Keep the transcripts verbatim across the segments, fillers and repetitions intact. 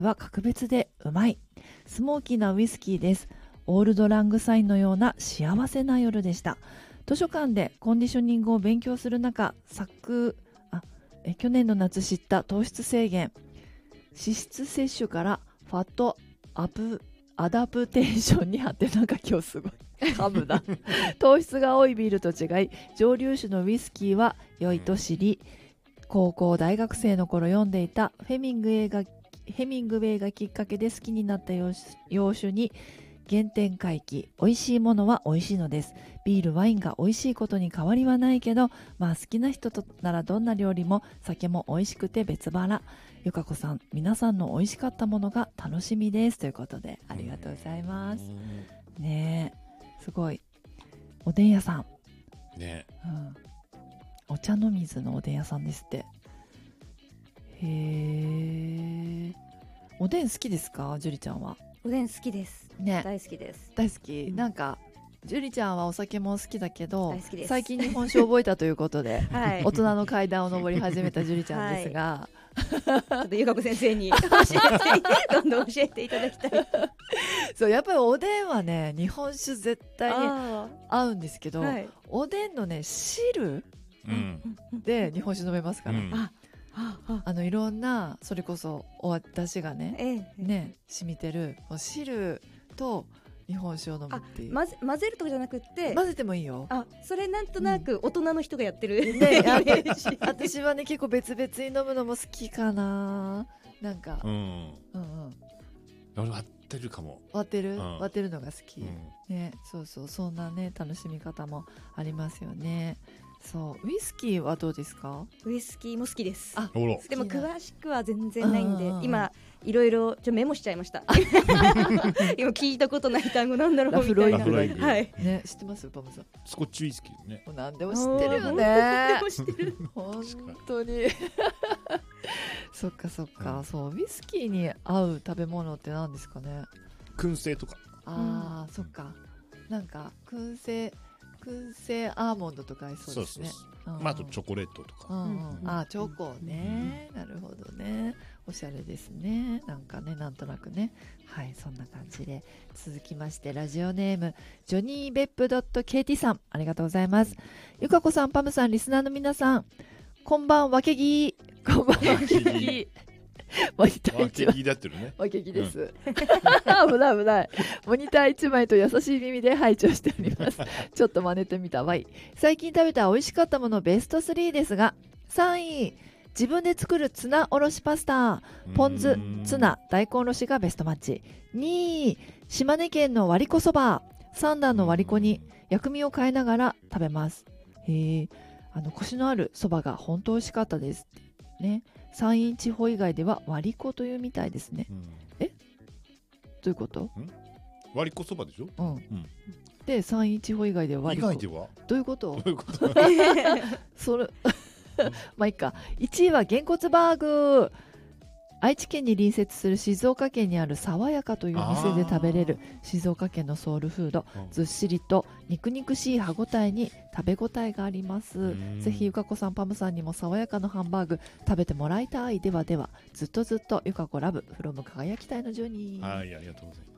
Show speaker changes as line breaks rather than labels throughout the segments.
は格別でうまい。スモーキーなウイスキーです。オールドラングサインのような幸せな夜でした。図書館でコンディショニングを勉強する中、昨あえ去年の夏知った糖質制限、脂質摂取からファットアップアダプテーションにあって、なんか今日すごい噛むな糖質が多いビールと違い蒸留酒のウイスキーは良いと知り、高校大学生の頃読んでいたフェミング映画ヘミングウェイがきっかけで好きになった洋酒、洋酒に原点回帰。美味しいものは美味しいのです。ビールワインが美味しいことに変わりはないけど、まあ好きな人とならどんな料理も酒も美味しくて別腹。ゆかこさん、皆さんの美味しかったものが楽しみです、ということでありがとうございます。ねえ、すごいおでん屋さん
ね、
うん、お茶の水のおでん屋さんですって。へえ。おでん好きですか、ジュリちゃんは。
おでん好きです、
ね、
大好きです。
大好き、
うん、
なんかジュリちゃんはお酒も好きだけど、
大好きです。
最近日本酒を覚えたということで、
はい、
大人の階段を上り始めたジュリちゃんですが、
はい、ちょっとゆかこ先生に教えてどんどん教えていただきたい
そう、やっぱりおでんはね、日本酒絶対に合うんですけど、
はい、
おでんのね汁で日本酒飲めますから、うん、ああのいろんな、それこそお出汁がね、ええ、ね染みてる汁と日本酒を飲むっていう。
混ぜ、混ぜるとかじゃなくって
混ぜてもいいよ。
あ、それなんとなく大人の人がやってる、
うんね、イメージ私はね結構別々に飲むのも好きかな。なんか、うんうんうん、
俺割ってるかも。
割ってる、うん、割ってるのが好き、
うん
ね、そうそう、そんなね楽しみ方もありますよね。そう、ウイスキーはどうですか？
ウイスキーも好きです。
あ、
でも詳しくは全然ないんで、今いろいろちょメモしちゃいました今聞いたことない単語なんだろうみたいな。
ラフロイグ、はい、ね、知ってます？パムさん。
スコッチウイスキーね。
何でも知ってるよね。
何でも知ってる
本当にそっかそっか、うん、そう、ウイスキーに合う食べ物って何ですかね？
燻製とか。
ああ、うん、そっか、なんか燻製燻製アーモンドとか合いそうですね。そうそうそう、
うん、まあ、あとチョコレートとか、
うんうん、あ、チョコね、うん、なるほどね、おしゃれですね、なんかね、なんとなくね。はい、そんな感じで続きまして、ラジオネームジョニーベップ .kt さん、ありがとうございます。ゆかこさん、パムさん、リスナーの皆さん、こんばんわけぎー、こんばんわけぎーモニターいちまい、わけぎです、うん、危ない危ない。モニターいちまいと優しい耳で拝聴しておりますちょっと真似てみたわい。最近食べた美味しかったものベストスリーですが、さんい、自分で作るツナおろしパスタ、ポン酢、ツナ、大根おろしがベストマッチ。にい、島根県の割りこそば、三段の割りこに薬味を変えながら食べます。へえ、あのコシのあるそばが本当美味しかったですね。山陰地方以外では割り子というみたいですね、うん、え、どういうこと？
割り子そばでしょ、うんうん、
で山陰地方以外では割り子、
以外では
どういうこと？どういうことそれまあいいか。いちいはげんこつバーグ、愛知県に隣接する静岡県にある爽やかという店で食べれる静岡県のソウルフード、ずっしりと肉肉しい歯ごたえに食べ応えがあります。ぜひゆかこさん、パムさんにも爽やかのハンバーグ食べてもらいたい。ではでは、ずっとずっとゆかこラブフロム輝きたいのジョニー。
はい、ありがとうございます。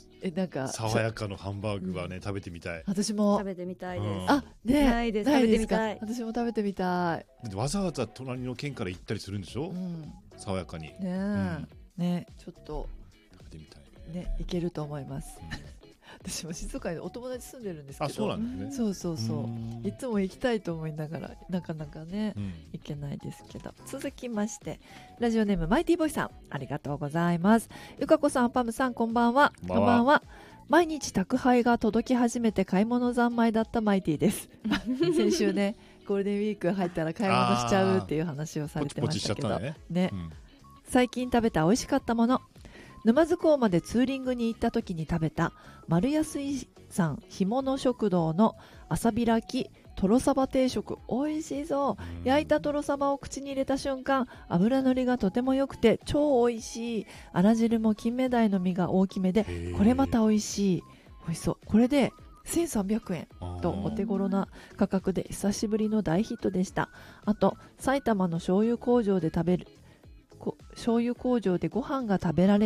え、なんか
爽やかのハンバーグはね、うん、食べてみたい。
私も
食べてみたいです、うん、
あ、ね、
ないです、食べてみたい。
私も食べてみたい。
わざわざ隣の県から行ったりするんでしょ、うん、爽やかにね、
え、うんね、ちょっと
食べてみたい
ね、いけると思います、うん、私も静岡にお友達住んでるんですけど、
あ、そうなんですね。
そうそうそう、いつも行きたいと思いながらなかなかね、うん、行けないですけど。続きましてラジオネームマイティボイさん、ありがとうございます。ゆかこさん、パムさん、こんばんは。こんばんは。毎日宅配が届き始めて買い物三昧だったマイティです先週ね、ゴールデンウィーク入ったら買い物しちゃうっていう話をされてましたけど、ポチポチしちゃったね、ね、うん、最近食べた美味しかったもの、沼津港までツーリングに行った時に食べた丸安井さん干物食堂の朝開きとろサバ定食、美味しそう。焼いたとろサバを口に入れた瞬間、脂のりがとても良くて超美味しい。あら汁も金目鯛の身が大きめで、これまた美味しい。美味しそう。これでせんさんびゃくえんとお手頃な価格で久しぶりの大ヒットでした。あと埼玉の醤油工場で食べる醤油工場でご飯が食べられ